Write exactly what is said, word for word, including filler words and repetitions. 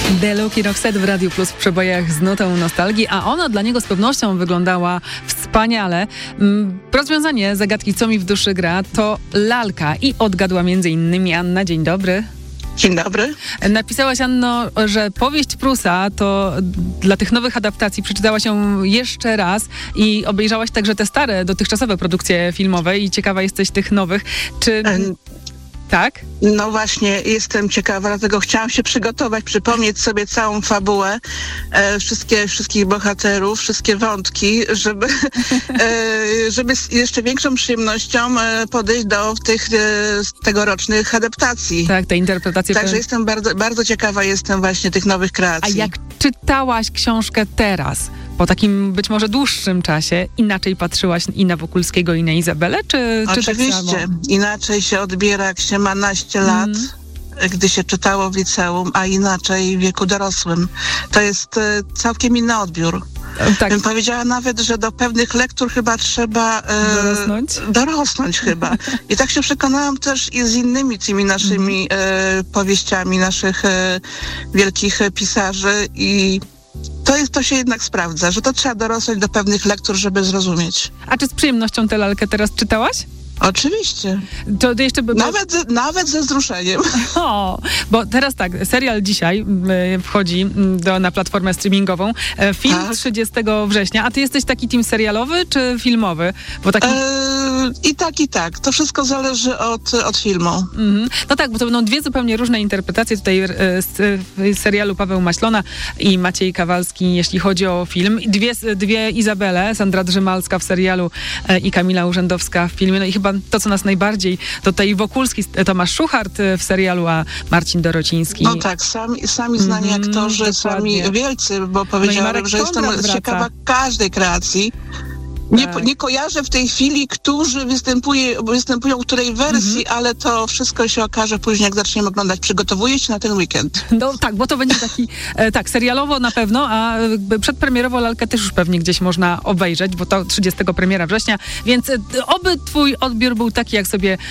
The Lucky Roxette w Radiu Plus w przebojach z nutą nostalgii, a ona dla niego z pewnością wyglądała wspaniale. Rozwiązanie zagadki Co mi w duszy gra to lalka i odgadła między innymi Anna. Dzień dobry. Dzień dobry. Napisałaś, Anno, że powieść Prusa to dla tych nowych adaptacji przeczytałaś ją jeszcze raz i obejrzałaś także te stare, dotychczasowe produkcje filmowe i ciekawa jesteś tych nowych. Czy... En... Tak? No właśnie, jestem ciekawa, dlatego chciałam się przygotować, przypomnieć sobie całą fabułę, e, wszystkie, wszystkich bohaterów, wszystkie wątki, żeby, e, żeby z jeszcze większą przyjemnością e, podejść do tych e, tegorocznych adaptacji. Tak, te interpretacje. Także to... jestem bardzo, bardzo ciekawa jestem właśnie tych nowych kreacji. A jak czytałaś książkę teraz, po takim być może dłuższym czasie, inaczej patrzyłaś i na Wokulskiego, i na Izabelę, czy, czy Oczywiście, tak samo? Inaczej się odbiera, jak się ma naście lat, mm. gdy się czytało w liceum, a inaczej w wieku dorosłym. To jest e, całkiem inny odbiór. Tak. Bym powiedziała nawet, że do pewnych lektur chyba trzeba e, dorosnąć, dorosnąć chyba. I tak się przekonałam też i z innymi tymi naszymi e, powieściami naszych e, wielkich pisarzy i To, jest, to się jednak sprawdza, że to trzeba dorosnąć do pewnych lektur, żeby zrozumieć. A czy z przyjemnością tę lalkę teraz czytałaś? Oczywiście. To jeszcze by, bo... nawet, nawet ze wzruszeniem. O, bo teraz tak, serial dzisiaj y, wchodzi do, na platformę streamingową. E, film tak. trzydziestego września. A ty jesteś taki team serialowy czy filmowy? Bo taki... e, I tak, i tak. To wszystko zależy od, od filmu. Mm-hmm. No tak, bo to będą dwie zupełnie różne interpretacje tutaj e, z, z serialu Paweł Maślona i Maciej Kawalski, jeśli chodzi o film. Dwie, dwie Izabele, Sandra Drzymalska w serialu e, i Kamila Urzędowska w filmie. No i chyba to, co nas najbardziej, to tutaj Wokulski, Tomasz Szuchart w serialu, a Marcin Dorociński. No tak, sami, sami znani mm, aktorzy, dokładnie. Sami wielcy, bo powiedziałabym, no że jestem wraca. ciekawa każdej kreacji. Nie, tak. nie kojarzę w tej chwili, którzy występuje, występują w której wersji, mm-hmm. ale to wszystko się okaże później, jak zaczniemy oglądać. Przygotowuję się na ten weekend. No tak, bo to będzie taki, e, tak, serialowo na pewno, a przedpremierowo lalkę też już pewnie gdzieś można obejrzeć, bo to trzydziestego premiera września, więc e, oby twój odbiór był taki, jak sobie